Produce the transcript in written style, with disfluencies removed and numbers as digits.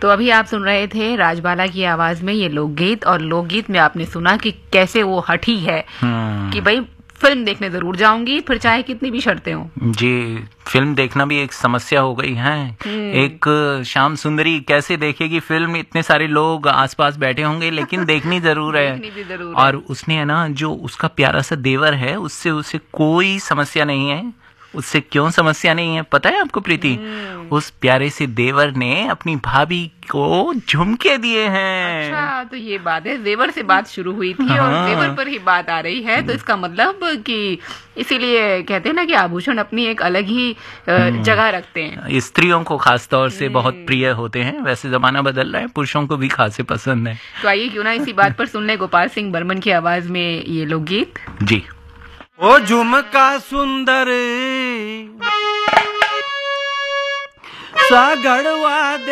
तो अभी आप सुन रहे थे राजबाला की आवाज में ये लोकगीत, और लोकगीत में आपने सुना कि कैसे वो हठी है कि भाई फिल्म देखने जरूर जाऊंगी, फिर चाहे कितनी भी शर्तें हों। जी, फिल्म देखना भी एक समस्या हो गई है। एक श्याम सुंदरी कैसे देखेगी फिल्म, इतने सारे लोग आसपास बैठे होंगे, लेकिन देखनी जरूर है। देखनी भी जरूर और है। उसने है ना, जो उसका प्यारा सा देवर है, उससे उसे कोई समस्या नहीं है। उससे क्यों समस्या नहीं है पता है आपको प्रीति? उस प्यारे से देवर ने अपनी भाभी को झुमके दिए हैं। अच्छा, तो ये बात है, जेवर से बात शुरू हुई थी और जेवर पर ही बात आ रही है, तो इसका मतलब कि इसीलिए कहते हैं ना कि आभूषण अपनी एक अलग ही जगह रखते हैं। स्त्रियों को खास तौर से बहुत प्रिय होते हैं। वैसे जमाना बदल रहा है, पुरुषों को भी खासे पसंद है। तो आइए क्यों ना इसी बात पर सुन ले गोपाल सिंह बर्मन की आवाज में ये लोकगीत। जी। ओ झुमका सुंदर सा गढ़वा दे